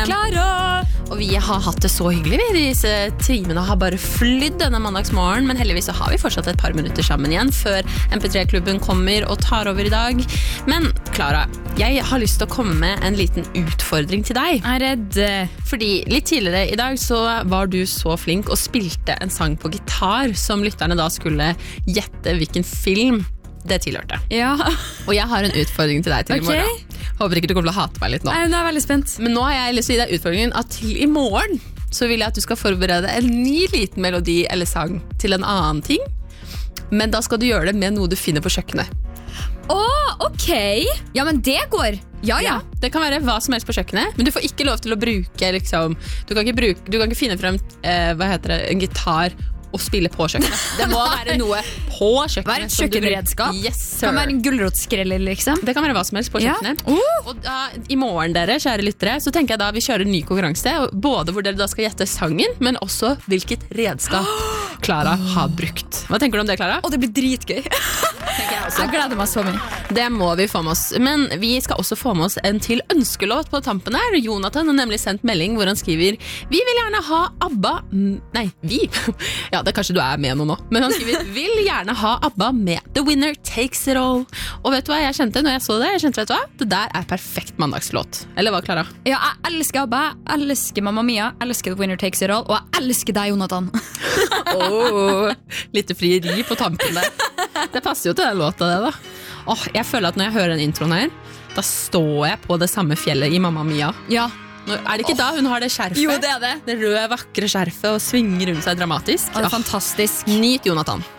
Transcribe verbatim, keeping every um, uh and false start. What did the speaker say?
Klara! Og vi har hatt det så hyggelig. Vi. Disse timene har bare flydd denne mandagsmorgen, men heldigvis så har vi fortsatt et par minutter sammen igjen før M P tre-klubben kommer og tar over i dag. Men Klara, jeg har lyst til å komme med en liten utfordring til deg. Jeg er redd. Fordi litt tidligere i dag så var du så flink og spilte en sang på gitar som lytterne da skulle gjette hvilken film det tilhørte. Ja. Og jeg har en utfordring til deg til Ok. i morgen. Håper ikke du kommer til å hate meg litt nå. Nei, nå er jeg veldig spent. Men nå har jeg lyst til å gi deg utfordringen at til i morgen så vil jeg at du skal forberede en ny liten melodi eller sang til en annen ting. Men da skal du gjøre det med noe du finner på kjøkkenet. Åh, ok. Ja, men det går. Ja, ja. Det kan være hva som helst på kjøkkenet, men du får ikke lov til å bruke liksom, du, kan ikke bruke, du kan ikke finne frem eh, hva heter det, en gitar og spille på kjøkkenet. Det må være noe på kjøkkenet. Være et kjøkkenredskap. Yes, sir. Kan være en gulrotskreller, liksom. Det kan være hva som helst på kjøkkenet. Ja. Uh. Og da, i morgen, dere, kjære lyttere, så tenker jeg da vi kjører en ny konkurranse, både hvor dere da skal gjette sangen, men også hvilket redskap Klara har brukt. Hva tenker du om det, Klara? Og det blir dritgøy. Jeg, jeg gleder meg så mye. Det må vi få med oss. Men vi skal også få med oss en til ønskelåt på tampen her. Jonathan har nemlig sendt melding hvor han skriver: Vi vil gjerne ha ABBA Nei, vi Ja, det er kanskje du er med noe nå. Men han skriver: Vil gjerne ha ABBA med The Winner Takes It All. Og vet du hva jeg kjente når jeg så det? Jeg kjente, vet du hva? Det der er perfekt mandagslåt. Eller hva, Klara? Ja, jeg elsker ABBA, jeg elsker Mamma Mia, jeg elsker The Winner Takes It All, og jeg elsker deg, Jonathan. oh, Litt frieri på tampen der. Det passer jo til den låta, det da. Åh, jeg føler at når jeg hører den introen her, da står jeg på det samme fjellet i Mamma Mia. Ja. Nå, er det ikke oh. da hun har det skjerfet? Jo, det er det. Det røde, vakre skjerfet og svinger rundt seg dramatisk. Ja, det er fantastisk. Nyt, Jonathan.